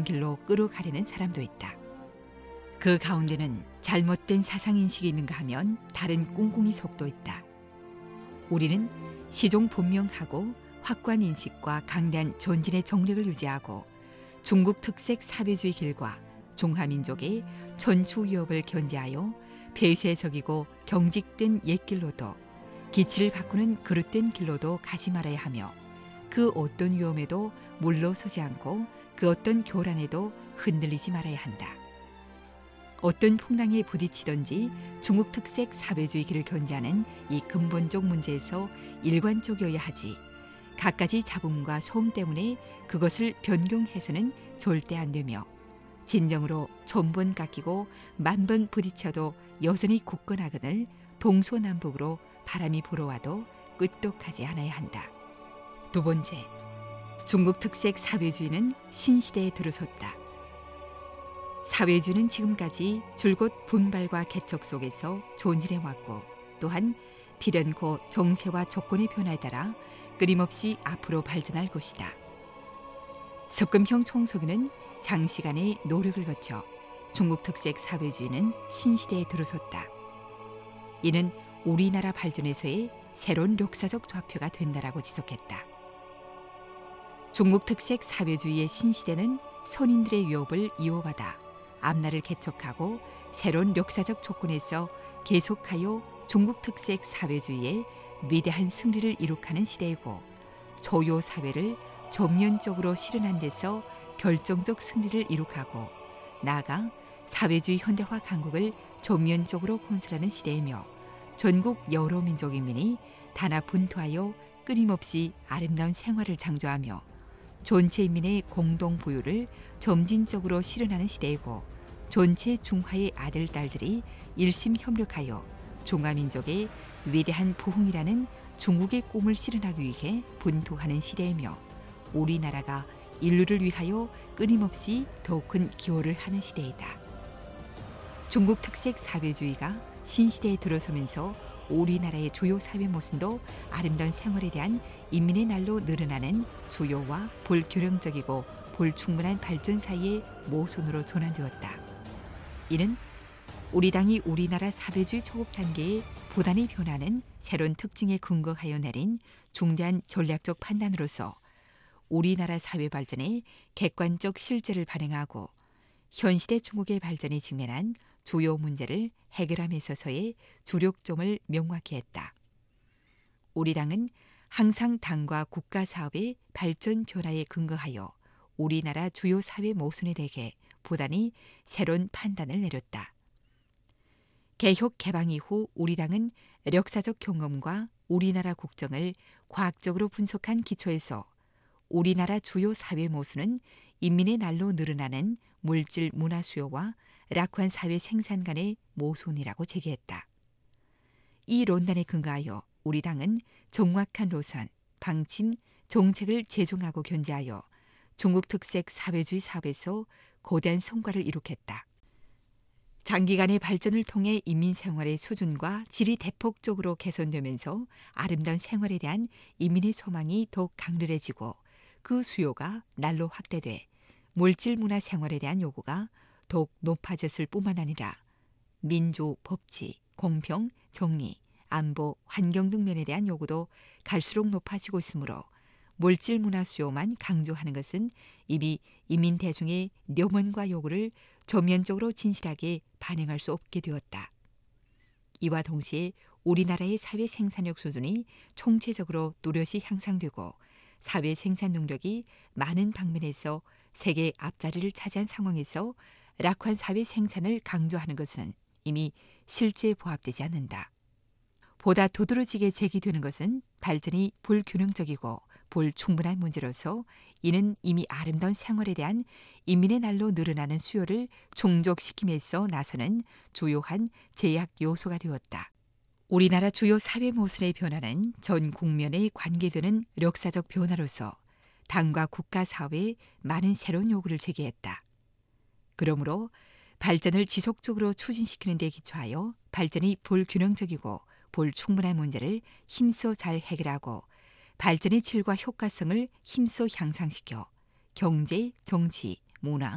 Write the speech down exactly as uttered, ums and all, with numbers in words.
길로 끌어가려는 사람도 있다. 그 가운데는 잘못된 사상인식이 있는가 하면 다른 꿍꿍이 속도 있다. 우리는 시종 분명하고 확고한 인식과 강대한 전진의 정력을 유지하고 중국 특색 사회주의 길과 중화민족의 전추 위협을 견제하여 폐쇄에 적이고 경직된 옛길로도 기치를 바꾸는 그릇된 길로도 가지 말아야 하며 그 어떤 위험에도 물러서지 않고 그 어떤 교란에도 흔들리지 말아야 한다. 어떤 풍랑에 부딪히든지 중국 특색 사회주의 길을 견제하는 이 근본적 문제에서 일관적이어야 하지 갖가지 잡음과 소음 때문에 그것을 변경해서는 절대 안 되며 진정으로 천번 깎이고 만번 부딪혀도 여전히 굳건하거늘 동서남북으로 바람이 불어와도 끄떡하지 않아야 한다. 두 번째, 중국 특색 사회주의는 신시대에 들어섰다. 사회주의는 지금까지 줄곧 분발과 개척 속에서 존진해왔고 또한 비련코 정세와 조건의 변화에 따라 끊임없이 앞으로 발전할 것이다. 석금형 총서기는 장시간의 노력을 거쳐 중국 특색 사회주의는 신시대에 들어섰다. 이는 우리나라 발전에서의 새로운 역사적 좌표가 된다라고 지속했다. 중국 특색 사회주의의 신시대는 선인들의 유업을 이어받아 앞날을 개척하고 새로운 역사적 조건에서 계속하여 중국 특색 사회주의의 위대한 승리를 이룩하는 시대이고 조요 사회를 전면적으로 실현한 데서 결정적 승리를 이룩하고 나아가 사회주의 현대화 강국을 전면적으로 건설하는 시대이며 전국 여러 민족 인민이 단합 분투하여 끊임없이 아름다운 생활을 창조하며 전체 인민의 공동 부유를 점진적으로 실현하는 시대이고 전체 중화의 아들, 딸들이 일심 협력하여 중화민족의 위대한 부흥이라는 중국의 꿈을 실현하기 위해 분투하는 시대이며 우리나라가 인류를 위하여 끊임없이 더 큰 기여를 하는 시대이다. 중국 특색 사회주의가 신시대에 들어서면서 우리나라의 주요 사회 모순도 아름다운 생활에 대한 인민의 날로 늘어나는 수요와 불균형적이고 불충분한 발전 사이의 모순으로 전환되었다. 이는 우리 당이 우리나라 사회주의 초급 단계의 부단히 변하는 새로운 특징에 근거하여 내린 중대한 전략적 판단으로서 우리나라 사회 발전의 객관적 실제를 발행하고 현시대 중국의 발전에 직면한 주요 문제를 해결함에 있어서의 주력점을 명확히 했다. 우리 당은 항상 당과 국가 사업의 발전 변화에 근거하여 우리나라 주요 사회 모순에 대해 부단히 새로운 판단을 내렸다. 개혁 개방 이후 우리 당은 역사적 경험과 우리나라 국정을 과학적으로 분석한 기초에서 우리나라 주요 사회 모순은 인민의 날로 늘어나는 물질 문화 수요와 낙후한 사회 생산 간의 모순이라고 제기했다. 이論단에 근거하여 우리 당은 정확한 노선, 방침, 정책을 제정하고 견제하여 중국 특색 사회주의 사업에서 거대한 성과를 이룩했다. 장기간의 발전을 통해 인민 생활의 수준과 질이 대폭적으로 개선되면서 아름다운 생활에 대한 인민의 소망이 더욱 강렬해지고 그 수요가 날로 확대돼 물질 문화 생활에 대한 요구가 더욱 높아졌을 뿐만 아니라 민주, 법치, 공평, 정의, 안보, 환경 등 면에 대한 요구도 갈수록 높아지고 있으므로 물질 문화 수요만 강조하는 것은 이미 인민 대중의 뇨먼과 요구를 전면적으로 진실하게 반영할 수 없게 되었다. 이와 동시에 우리나라의 사회 생산력 수준이 총체적으로 뚜렷이 향상되고 사회 생산 능력이 많은 방면에서 세계 앞자리를 차지한 상황에서 낙후한 사회 생산을 강조하는 것은 이미 실제에 부합되지 않는다. 보다 두드러지게 제기되는 것은 발전이 불균형적이고 불충분한 문제로서 이는 이미 아름다운 생활에 대한 인민의 날로 늘어나는 수요를 충족시킴에서 나서는 주요한 제약 요소가 되었다. 우리나라 주요 사회 모순의 변화는 전 국면에 관계되는 역사적 변화로서 당과 국가 사회에 많은 새로운 요구를 제기했다. 그러므로 발전을 지속적으로 추진시키는 데 기초하여 발전이 불균형적이고 불충분한 문제를 힘써 잘 해결하고 발전의 질과 효과성을 힘써 향상시켜 경제, 정치, 문화,